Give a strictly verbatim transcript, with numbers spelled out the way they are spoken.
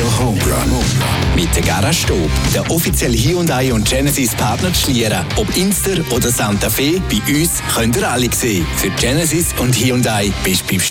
Radio Homerun. Mit der Garage Stob, der offizielle Hyundai und Genesis Partner zu Schlieren. Ob Inster oder Santa Fe, bei uns könnt ihr alle sehen. Für Genesis und Hyundai bist du beim